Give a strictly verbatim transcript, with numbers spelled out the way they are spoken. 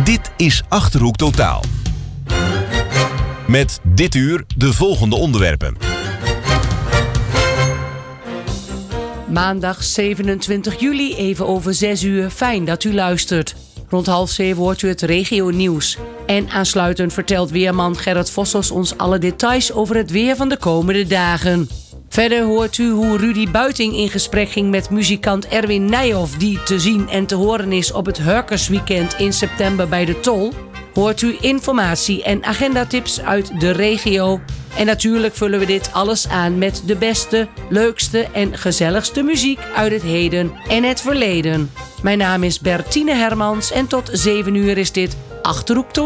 Dit is Achterhoek Totaal. Met dit uur de volgende onderwerpen. Maandag zevenentwintig juli, even over zes uur. Fijn dat u luistert. Rond half zeven hoort u het regio-nieuws. En aansluitend vertelt weerman Gerrit Vossels ons alle details over het weer van de komende dagen. Verder hoort u hoe Rudy Buiting in gesprek ging met muzikant Erwin Nijhoff, die te zien en te horen is op het Hurkersweekend in september bij de Tol. Hoort u informatie en agendatips uit de regio. En natuurlijk vullen we dit alles aan met de beste, leukste en gezelligste muziek uit het heden en het verleden. Mijn naam is Bertine Hermans en tot zeven uur is dit Achterhoek Totaal.